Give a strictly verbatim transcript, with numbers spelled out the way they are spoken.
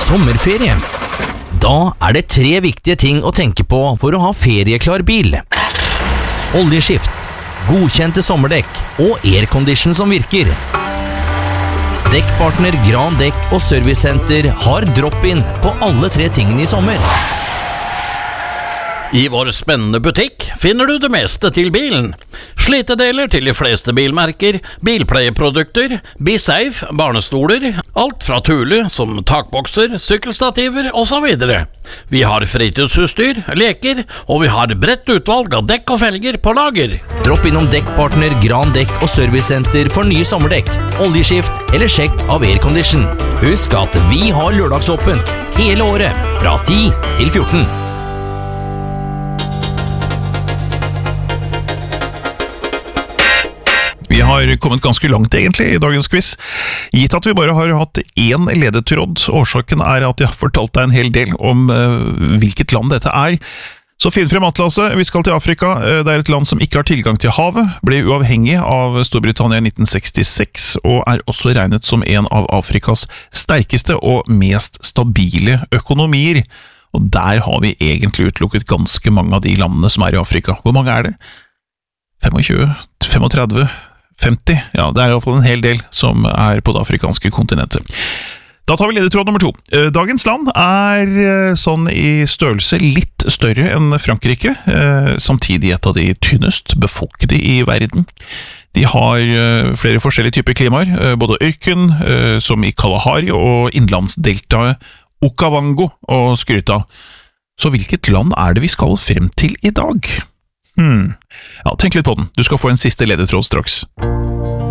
Sommerferie. Da er det tre viktige ting å tenke på for å ha ferieklar bil. Oljeskift, godkjente sommerdekk og aircondition som virker. Dekkpartner Gran Dekk og Servicesenter har drop-in på alle tre tingene i sommer. I vår spennende butikk finner du det meste til bilen. Slitedeler til de fleste bilmerker, bilpleieprodukter, BeSafe, barnestoler, alt fra Thule som takbokser, sykkelstativer og så videre. Vi har fritidsutstyr, leker, og vi har bredt utvalg av dekk og felger på lager. Dropp innom Dekkpartner Gran Dekk og Servicesenter for nye sommerdekk, oljeskift eller sjekk av aircondition. Husk at vi har lørdagsåpent hele året, fra ti til fjorten. Vi har kommet ganske langt egentlig i dagens quiz, gitt at vi bare har hatt én ledetråd. Årsaken er at jeg har fortalt deg en hel del om uh, hvilket land dette er. Så finn frem atlaset, vi skal til Afrika. Det er et land som ikke har tilgang til havet, ble uavhengig av Storbritannia i nitten sekstiseks, og er også regnet som en av Afrikas sterkeste og mest stabile økonomier. Og der har vi egentlig utelukket ganske mange av de landene som er i Afrika. Hvor mange er det? tjuefem, femogtredve? femti, ja, det er i hvert fall en hel del som er på det afrikanske kontinentet. Da tar vi ledetråd nummer to. Dagens land er sånn i størrelse litt større enn Frankrike, samtidig et av de tynnest befolkede i verden. De har flere forskjellige typer klimaer, både ørken, som i Kalahari, og innlandsdeltaet Okavango og skryta. Så hvilket land er det vi skal frem til i dag? Hmm. Ja, tenk litt på den. Du skal få en siste ledetråd straks.